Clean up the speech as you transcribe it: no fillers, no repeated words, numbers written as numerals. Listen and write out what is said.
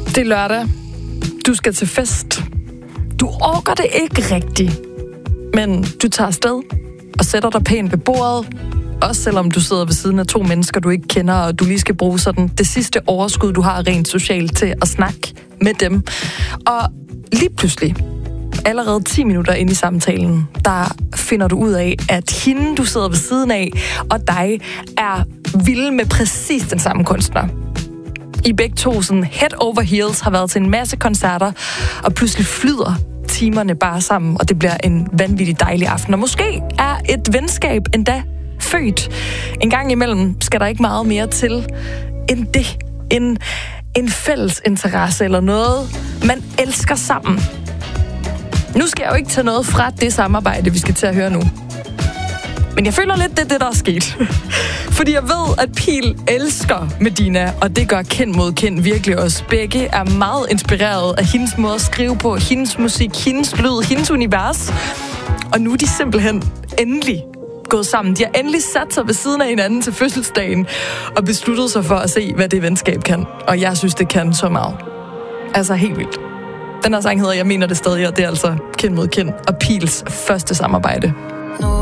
Det er lørdag. Du skal til fest. Du orker det ikke rigtigt. Men du tager afsted og sætter dig pænt ved bordet. Også selvom du sidder ved siden af 2 mennesker, du ikke kender, og du lige skal bruge sådan det sidste overskud, du har rent socialt til at snakke med dem. Og lige pludselig, allerede 10 minutter inde i samtalen, der finder du ud af, at hende, du sidder ved siden af, og dig, er vilde med præcis den samme kunstner. I begge to sådan head over heels har været til en masse koncerter, og pludselig flyder timerne bare sammen, og det bliver en vanvittig dejlig aften. Og måske er et venskab endda født. En gang imellem skal der ikke meget mere til end det. En fælles interesse eller noget, man elsker sammen. Nu skal jeg jo ikke tage noget fra det samarbejde, vi skal til at høre nu. Men jeg føler lidt, det er det, der er sket. Fordi jeg ved, at Pil elsker Medina, og det gør Kind mod Kind virkelig også. Begge er meget inspireret af hendes måde at skrive på, hendes musik, hendes lyd, hendes univers. Og nu er de simpelthen endelig gået sammen. De har endelig sat sig ved siden af hinanden til fødselsdagen og besluttet sig for at se, hvad det venskab kan. Og jeg synes, det kan så meget. Altså helt vildt. Den her sang hedder Jeg mener det stadig, og det er altså Kind mod Kind og Pils første samarbejde.